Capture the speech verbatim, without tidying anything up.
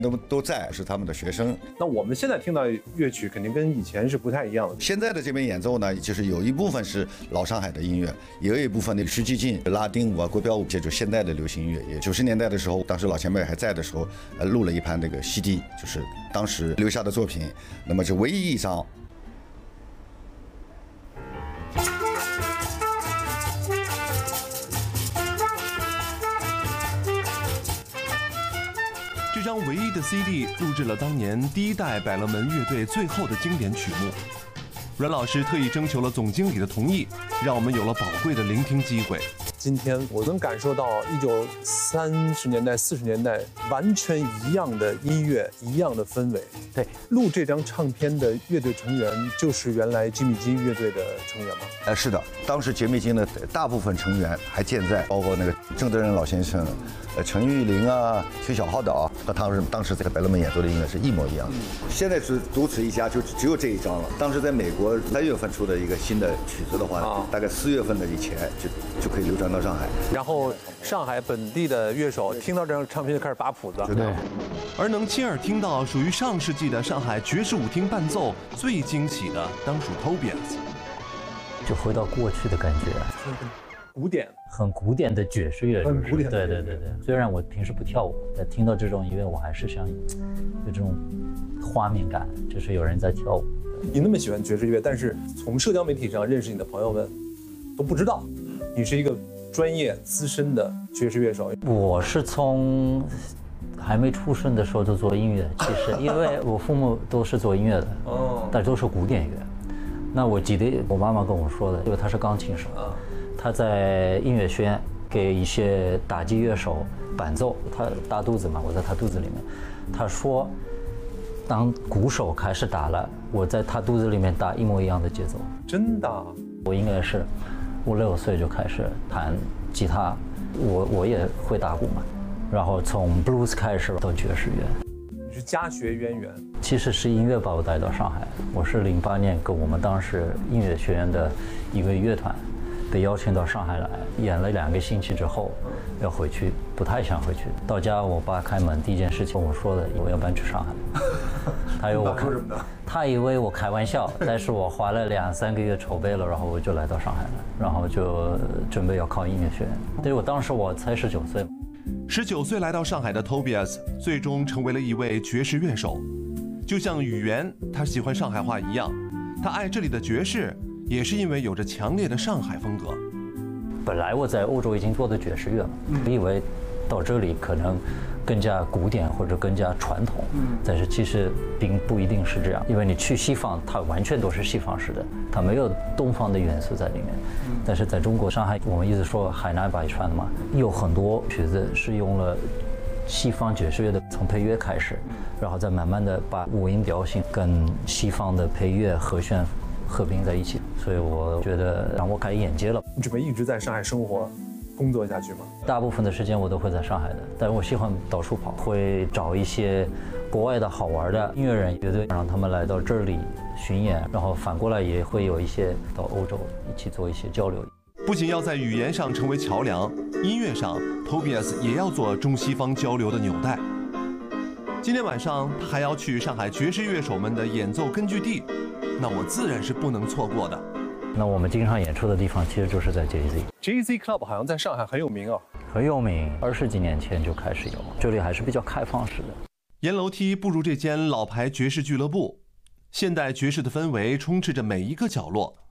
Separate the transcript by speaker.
Speaker 1: 那么都在，是他们的学生。
Speaker 2: 那我们现在听到乐曲肯定跟以前是不太一样的。
Speaker 1: 现在的这边演奏呢，就是有一部分是老上海的音乐，也有一部分的实际进拉丁舞啊、国标舞，这就是现代的流行音乐。也九十年代的时候，当时老前辈还在的时候，呃，录了一盘那个 C D， 就是当时留下的作品。那么这唯一一张。
Speaker 3: 这张唯一的 C D 录制了当年第一代百乐门乐队最后的经典曲目。阮老师特意征求了总经理的同意，让我们有了宝贵的聆听机会。
Speaker 2: 今天我能感受到一九三十年代、四十年代完全一样的音乐，一样的氛围。
Speaker 4: 对，
Speaker 2: 录这张唱片的乐队成员就是原来吉米金乐队的成员吗？
Speaker 1: 呃，是的，当时杰米金的大部分成员还健在，包括那个郑德仁老先生、呃陈玉玲啊、崔小浩的啊，和当时当时在百乐门演奏的音乐是一模一样的。嗯、现在是独此一家，就只有这一张了。当时在美国三月份出的一个新的曲子的话，啊、大概四月份的以前就就可以流传到上海。
Speaker 2: 然后上海本地的乐手听到这张唱片就开始把谱子，
Speaker 1: 对。
Speaker 3: 而能亲耳听到属于上世纪的上海爵士舞厅伴奏，最惊喜的当属 Tobias。
Speaker 4: 就回到过去的感觉，
Speaker 2: 古典，
Speaker 4: 很古典的爵士乐，
Speaker 2: 很古典。
Speaker 4: 对对对对。虽然我平时不跳舞，但听到这种音乐，我还是想有这种画面感，就是有人在跳舞。
Speaker 2: 你那么喜欢爵士乐，但是从社交媒体上认识你的朋友们都不知道你是一个专业资深的爵士乐手。
Speaker 4: 我是从还没出生的时候就做音乐，其实因为我父母都是做音乐的，哦，但都是古典乐。那我记得我妈妈跟我说的，因为她是钢琴手，她在音乐学院给一些打击乐手伴奏，她大肚子嘛，我在她肚子里面，她说，当鼓手开始打了，我在她肚子里面打一模一样的节奏。
Speaker 2: 真的？
Speaker 4: 我应该是五六岁就开始弹吉他，我我也会打鼓嘛，然后从 blues 开始到爵士乐。
Speaker 2: 你是家学渊源？其
Speaker 4: 实是音乐把我带到上海。我是零八年跟我们当时音乐学院的一个乐团被邀请到上海来，演了两个星期之后要回去，不太想回去。到家我爸开门第一件事情跟我说的，我要搬去上海。他以为我开，他以为我开玩笑，但是我花了两三个月筹备了，然后我就来到上海了，然后就准备要考音乐学院。但是我当时我才十九岁。
Speaker 3: 十九岁来到上海的 Tobias 最终成为了一位爵士乐手，就像语言他喜欢上海话一样，他爱这里的爵士也是因为有着强烈的上海风格。
Speaker 4: 本来我在欧洲已经做的爵士乐嘛，我以为到这里可能更加古典或者更加传统，但是其实并不一定是这样，因为你去西方，它完全都是西方式的，它没有东方的元素在里面。但是在中国上海，我们一直说海纳百川嘛，有很多曲子是用了西方爵士乐的，从配乐开始，然后再慢慢的把五音调性跟西方的配乐和弦合并在一起，所以我觉得让我开眼界了。
Speaker 2: 你准备一直在上海生活工作下去吗？
Speaker 4: 大部分的时间我都会在上海的，但是我喜欢到处跑，会找一些国外的好玩的音乐人乐队，让他们来到这里巡演，然后反过来也会有一些到欧洲一起做一些交流。
Speaker 3: 不仅要在语言上成为桥梁，音乐上 Tobias 也要做中西方交流的纽带。今天晚上他还要去上海爵士乐手们的演奏根据地，那我自然是不能错过的。
Speaker 4: 那我们经常演出的地方其实就是在 J Z。J
Speaker 2: Z Club 好像在上海很有名啊，
Speaker 4: 很有名，二十几年前就开始有，这里还是比较开放式的。
Speaker 3: 沿楼梯步入这间老牌爵士俱乐部，现代爵士的氛围充斥着每一个角落。